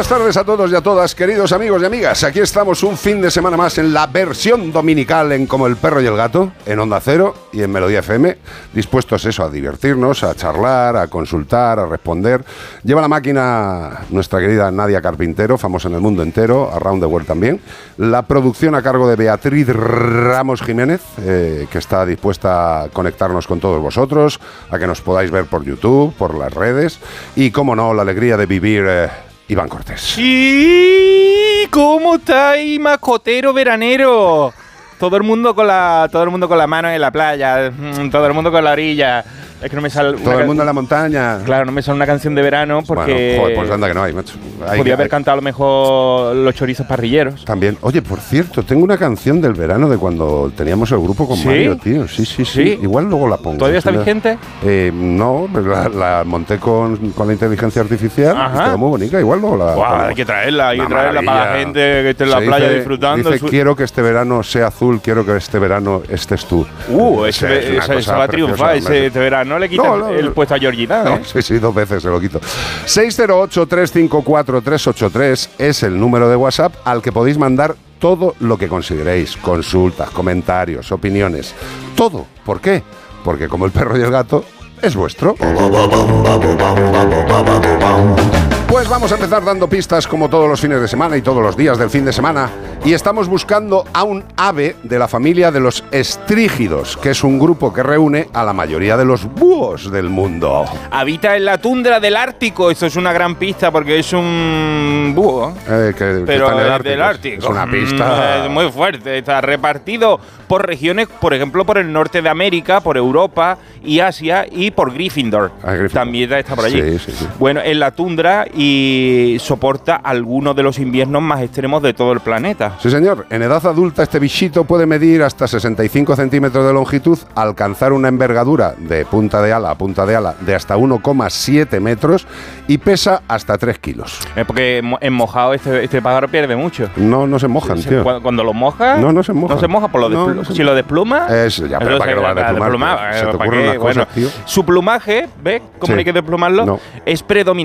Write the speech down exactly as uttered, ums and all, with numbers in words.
tardes a todos y a todas, queridos amigos y amigas. Aquí estamos un fin de semana más en la versión dominical en Como el Perro y el Gato, en Onda Cero y en Melodía F M, dispuestos eso, a divertirnos, a charlar, a consultar, a responder. Lleva la máquina nuestra querida Nadia Carpintero, famosa en el mundo entero, around the world también. La producción a cargo de Beatriz Ramos Jiménez, eh, que está dispuesta a conectarnos con todos vosotros, a que nos podáis ver por YouTube, por las redes y, cómo no, la alegría de vivir... Eh, Iván Cortés. Sí, ¿cómo estáis, mascotero veranero? Todo el mundo con la, todo el mundo con la mano en la playa, todo el mundo con la orilla. Es que no me sale. Todo el mundo en la montaña. Claro, no me sale una canción de verano porque. Bueno, joder, pues anda que no hay, macho. Hay, podía hay, haber cantado a lo mejor los chorizos parrilleros. También. Oye, por cierto, tengo una canción del verano de cuando teníamos el grupo con ¿Sí? Mario, tío. Sí, sí, sí, sí. Igual luego la pongo. ¿Todavía está ¿sí? vigente? Eh, no, la, la monté con, con la inteligencia artificial. Y quedó muy bonita. Igual luego la. Wow, hay que traerla, hay que traerla maravilla. para la gente que esté en la Se playa dice, disfrutando. Dice, su... quiero que este verano sea azul, quiero que este verano estés tú. Uh, ese, es ese, esa, esa va a triunfar ese, este verano. No le quitas no, no, el puesto a Georgina, no, ¿eh? Sí, sí, dos veces se lo quito. seis cero ocho, tres cinco cuatro, tres ocho tres es el número de WhatsApp al que podéis mandar todo lo que consideréis. Consultas, comentarios, opiniones. Todo. ¿Por qué? Porque Como el Perro y el Gato es vuestro. Pues vamos a empezar dando pistas como todos los fines de semana y todos los días del fin de semana. Y estamos buscando a un ave de la familia de los estrígidos, que es un grupo que reúne a la mayoría de los búhos del mundo. Habita en la tundra del Ártico. Esto es una gran pista porque es un búho. Eh, que, pero que está en el Ártico. del Ártico. Es una pista... Es muy fuerte. Está repartido por regiones, por ejemplo, por el norte de América, por Europa y Asia y por Gryffindor. Ah, Gryffindor. También está por allí. Sí, sí, sí. Bueno, en la tundra y soporta algunos de los inviernos más extremos de todo el planeta. Sí, señor. En edad adulta este bichito puede medir hasta sesenta y cinco centímetros de longitud, alcanzar una envergadura de punta de ala a punta de ala de hasta uno coma siete metros y pesa hasta tres kilos. Es porque en mojado este, este pájaro pierde mucho. No, no se mojan, se, tío. Cuando, cuando lo mojas... No, no se moja. No se moja por lo no, despl- no se Si lo despluma... Eso, ya, pero ¿para qué lo vas a desplumar? desplumar Se te ocurren unas bueno, cosas, tío. Su plumaje, ¿ves cómo Sí. hay que desplumarlo? No. Es predominante.